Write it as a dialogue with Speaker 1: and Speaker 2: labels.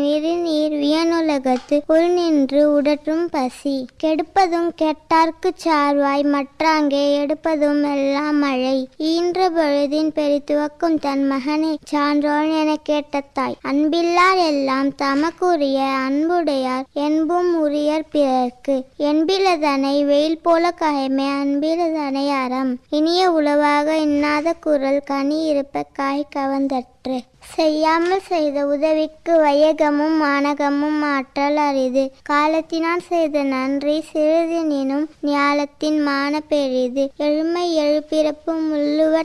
Speaker 1: நீர் வியனுலகத்து உள் நின்று உடற்றும் பசி கெடுப்பதும் கெட்டார்க்குச் சார்வாய் மற்றாங்கே எடுப்பதும் எல்லாம் மழை ஈன்ற பொழுதின் பெரிதுவக்கும் தன் மகனை சான்றோன் என கேட்ட தாய் அன்பில்லார் எல்லாம் தமக்குரிய அன்புடையார் என்பும் உரியர் பிறர்க்கு என்பிலதனை வெயில் போல காயமே அன்பிலதனை அறம் இனிய உளவாக இன்னாத குரல் கனி இருப்ப காய் கவர்ந்தற்று செய்யாமல் செய்த உதவிக்கு வையகமும் மானகமும் ஆற்றல் அரிது காலத்தினால் செய்த நன்றி சிறிதெனினும் ஞாலத்தின் மான பெரிது எழுமை எழுபிறப்பும் உள்ளுவர்